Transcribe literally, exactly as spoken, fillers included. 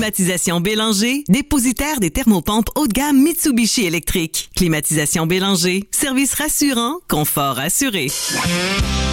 Climatisation Bélanger, dépositaire des thermopompes haut de gamme Mitsubishi électrique. Climatisation Bélanger, service rassurant, confort assuré.